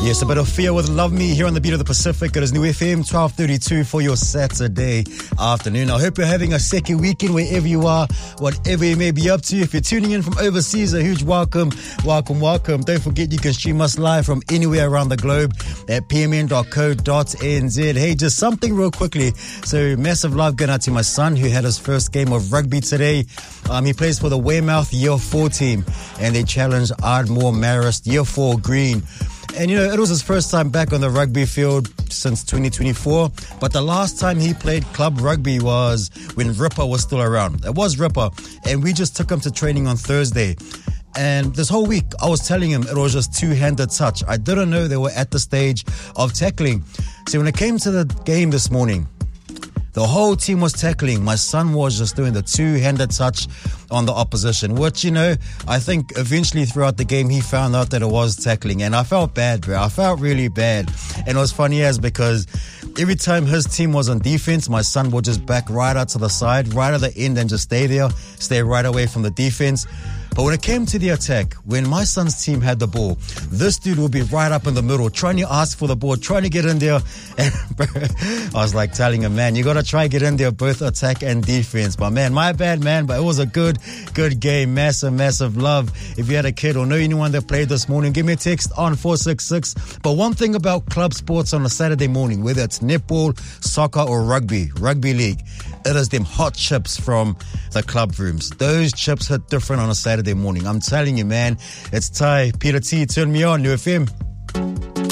Yes, a bit of Fear with Love Me here on the Beat of the Pacific. It is New FM 12:32 for your Saturday afternoon. I hope you're having a second weekend wherever you are, whatever you may be up to. If you're tuning in from overseas, a huge welcome. Don't forget you can stream us live from anywhere around the globe at pmn.co.nz. Hey, just something real quickly. So massive love going out to my son who had his first game of rugby today. He plays for the Weymouth Year 4 team and they challenged Ardmore Marist Year 4 Green. And, you know, it was his first time back on the rugby field since 2024. But the last time he played club rugby was when Ripper was still around. It was Ripper. And we just took him to training on Thursday. And this whole week, I was telling him it was just two-handed touch. I didn't know they were at the stage of tackling. So when it came to the game this morning, the whole team was tackling. My son was just doing the two-handed touch on the opposition, which, you know, I think eventually throughout the game, he found out that it was tackling. And I felt bad, bro. I felt really bad. And it was funny as because every time his team was on defense, my son would just back right out to the side, right at the end and just stay there, stay right away from the defense. But when it came to the attack, when my son's team had the ball, this dude would be right up in the middle, trying to ask for the ball, trying to get in there. And I was like telling him, man, you got to try and get in there, both attack and defense. But man, my bad, man. But it was a good game. Massive love. If you had a kid or know anyone that played this morning, give me a text on 466. But one thing about club sports on a Saturday morning, whether it's netball, soccer or rugby league, it is them hot chips from the club rooms. Those chips hit different on a Saturday morning. I'm telling you, man. It's Ty, Peter T, turn me on, New FM.